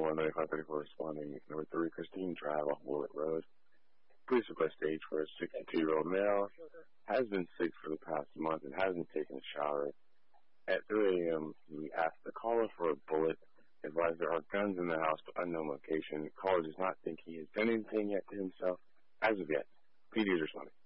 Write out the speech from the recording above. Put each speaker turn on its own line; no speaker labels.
911-9534 responding. Number 3, Christine Drive off Willett Road. Police request stage for a 62-year-old male. Has been sick for the past month and hasn't taken a shower. At 3 a.m., he asked the caller for a bullet. Advised there are guns in the house but unknown location. The caller does not think he has done anything yet to himself. As of yet, PD is responding.